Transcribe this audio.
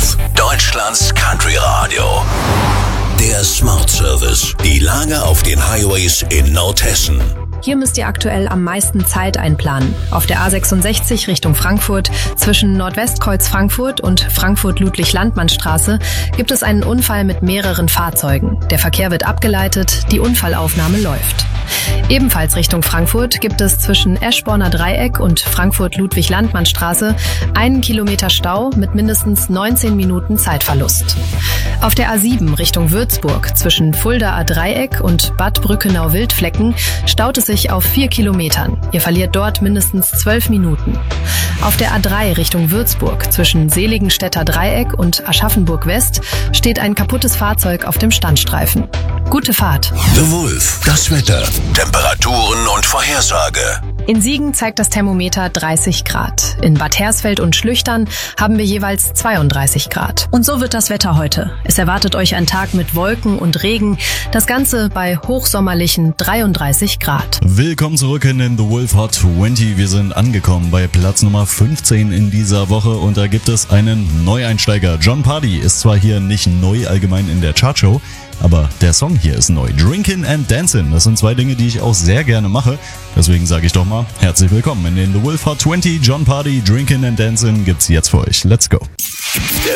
Wolf, Deutschlands Country Radio. Der Smart Service. Die Lage auf den Highways in Nordhessen. Hier müsst ihr aktuell am meisten Zeit einplanen. Auf der A66 Richtung Frankfurt zwischen Nordwestkreuz Frankfurt und Frankfurt-Ludwig-Landmann-Straße gibt es einen Unfall mit mehreren Fahrzeugen. Der Verkehr wird abgeleitet, die Unfallaufnahme läuft. Ebenfalls Richtung Frankfurt gibt es zwischen Eschborner Dreieck und Frankfurt-Ludwig-Landmann-Straße 1 Kilometer Stau mit mindestens 19 Minuten Zeitverlust. Auf der A7 Richtung Würzburg zwischen Fuldaer Dreieck und Bad Brückenau-Wildflecken staut es sich auf 4 Kilometern. Ihr verliert dort mindestens 12 Minuten. Auf der A3 Richtung Würzburg zwischen Seligenstädter Dreieck und Aschaffenburg West steht ein kaputtes Fahrzeug auf dem Standstreifen. Gute Fahrt. The Wolf, das Wetter, Temperaturen und Vorhersage. In Siegen zeigt das Thermometer 30 Grad. In Bad Hersfeld und Schlüchtern haben wir jeweils 32 Grad. Und so wird das Wetter heute. Es erwartet euch ein Tag mit Wolken und Regen. Das Ganze bei hochsommerlichen 33 Grad. Willkommen zurück in den The Wolf Hot 20. Wir sind angekommen bei Platz Nummer 15 in dieser Woche und da gibt es einen Neueinsteiger. Jon Pardi ist zwar hier nicht neu allgemein in der Chartshow, aber der Song hier ist neu. Drinkin' and Dancin', das sind zwei Dinge, die ich auch sehr gerne mache. Deswegen sage ich doch mal, herzlich willkommen in den The Wolf Hot 20. Jon Pardi, Drinkin' and Dancin' gibt's jetzt für euch. Let's go. Der